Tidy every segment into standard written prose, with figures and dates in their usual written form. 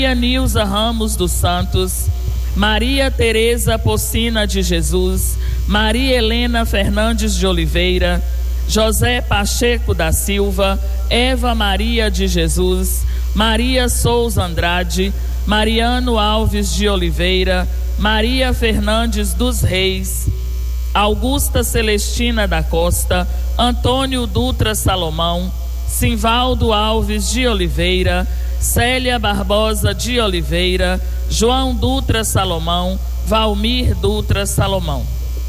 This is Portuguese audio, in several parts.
Nilza Ramos dos Santos, Maria Tereza Pocina de Jesus, Maria Helena Fernandes de Oliveira, José Pacheco da Silva, Eva Maria de Jesus, Maria Souza Andrade, Mariano Alves de Oliveira, Maria Fernandes dos Reis, Augusta Celestina da Costa, Antônio Dutra Salomão, Simvaldo Alves de Oliveira, Célia Barbosa de Oliveira, João Dutra Salomão, Valmir Dutra Salomão.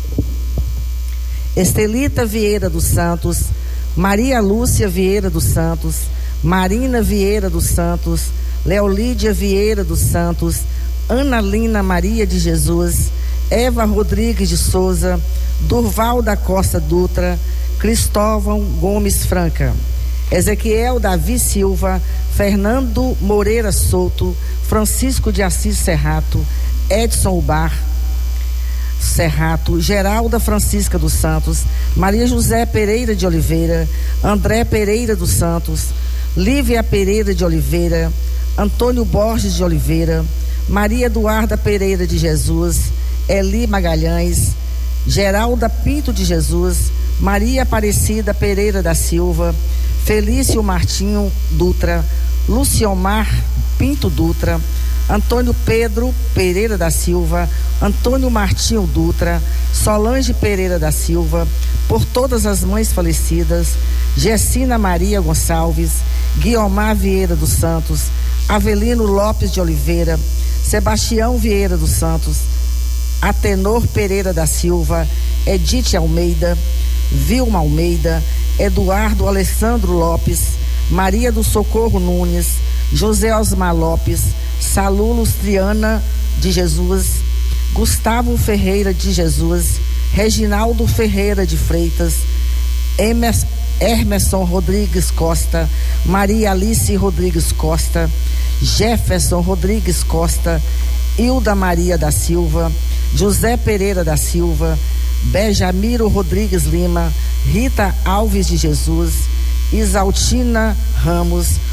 Estelita Vieira dos Santos, Maria Lúcia Vieira dos Santos, Marina Vieira dos Santos, Leolídia Vieira dos Santos, Ana Lina Maria de Jesus, Eva Rodrigues de Souza, Durval da Costa Dutra, Cristóvão Gomes Franca, Ezequiel Davi Silva, Fernando Moreira Souto, Francisco de Assis Serrato, Edson Ubar Serrato, Geralda Francisca dos Santos, Maria José Pereira de Oliveira, André Pereira dos Santos, Lívia Pereira de Oliveira, Antônio Borges de Oliveira, Maria Eduarda Pereira de Jesus, Eli Magalhães, Geralda Pinto de Jesus, Maria Aparecida Pereira da Silva, Felício Martinho Dutra, Luciomar Pinto Dutra, Antônio Pedro Pereira da Silva, Antônio Martinho Dutra, Solange Pereira da Silva, por todas as mães falecidas, Gessina Maria Gonçalves, Guiomar Vieira dos Santos, Avelino Lopes de Oliveira, Sebastião Vieira dos Santos, Atenor Pereira da Silva, Edith Almeida, Vilma Almeida, Eduardo Alessandro Lopes, Maria do Socorro Nunes, José Osmar Lopes, Salulo Triana de Jesus, Gustavo Ferreira de Jesus, Reginaldo Ferreira de Freitas, Hermeson Rodrigues Costa, Maria Alice Rodrigues Costa, Jefferson Rodrigues Costa, Hilda Maria da Silva, José Pereira da Silva, Benjamiro Rodrigues Lima, Rita Alves de Jesus, Isaltina Ramos,